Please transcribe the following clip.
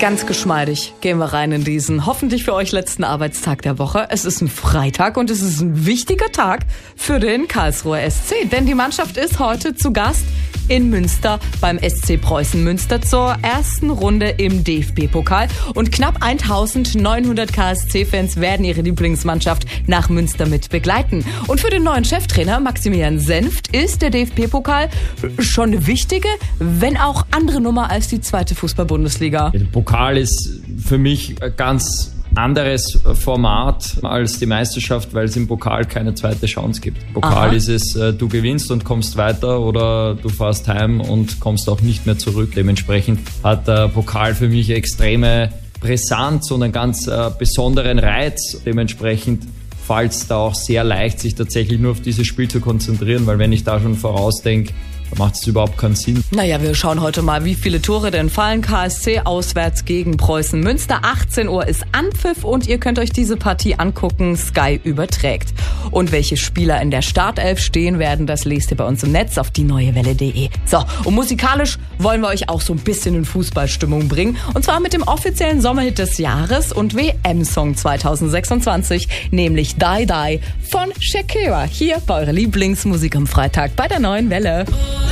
Ganz geschmeidig gehen wir rein in diesen hoffentlich für euch letzten Arbeitstag der Woche. Es ist ein Freitag und es ist ein wichtiger Tag für den Karlsruher SC. Denn die Mannschaft ist heute zu Gast in Münster beim SC Preußen Münster zur ersten Runde im DFB-Pokal. Und knapp 1900 KSC-Fans werden ihre Lieblingsmannschaft nach Münster mit begleiten. Und für den neuen Cheftrainer Maximilian Senft ist der DFB-Pokal schon eine wichtige, wenn auch andere Nummer als die zweite Fußball-Bundesliga. Der Pokal ist für mich ein ganz anderes Format als die Meisterschaft, weil es im Pokal keine zweite Chance gibt. Pokal ist es, du gewinnst und kommst weiter oder du fährst heim und kommst auch nicht mehr zurück. Dementsprechend hat der Pokal für mich extreme Brisanz und einen ganz besonderen Reiz. Dementsprechend fällt es da auch sehr leicht, sich tatsächlich nur auf dieses Spiel zu konzentrieren, weil wenn ich da schon vorausdenke, macht es überhaupt keinen Sinn. Naja, wir schauen heute mal, wie viele Tore denn fallen. KSC auswärts gegen Preußen Münster. 18 Uhr ist Anpfiff und ihr könnt euch diese Partie angucken. Sky überträgt. Und welche Spieler in der Startelf stehen werden, das lest ihr bei uns im Netz auf dieneuewelle.de. So, und musikalisch wollen wir euch auch so ein bisschen in Fußballstimmung bringen. Und zwar mit dem offiziellen Sommerhit des Jahres und WM-Song 2026, nämlich Die Die von Shakira. Hier bei eurer Lieblingsmusik am Freitag bei der Neuen Welle.